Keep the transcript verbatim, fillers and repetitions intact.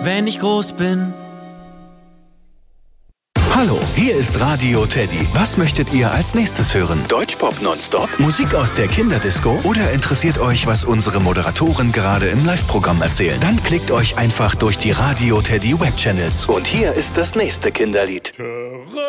wenn ich groß bin. Hallo, hier ist Radio Teddy. Was möchtet ihr als nächstes hören? Deutschpop nonstop? Musik aus der Kinderdisco? Oder interessiert euch, was unsere Moderatoren gerade im Live-Programm erzählen? Dann klickt euch einfach durch die Radio Teddy Webchannels. Und hier ist das nächste Kinderlied.